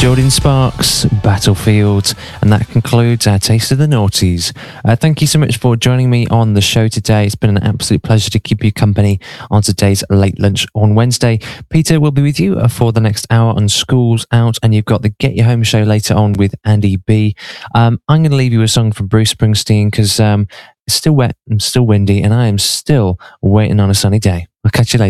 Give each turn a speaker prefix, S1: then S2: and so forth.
S1: Jordan Sparks, Battlefield, and that concludes our Taste of the Noughties. Thank you so much for joining me on the show today. It's been an absolute pleasure to keep you company on today's Late Lunch on Wednesday. Peter will be with you for the next hour on Schools Out, and you've got the Get You Home show later on with Andy B. I'm going to leave you a song from Bruce Springsteen because it's still wet and still windy, and I am still waiting on a sunny day. I'll catch you later.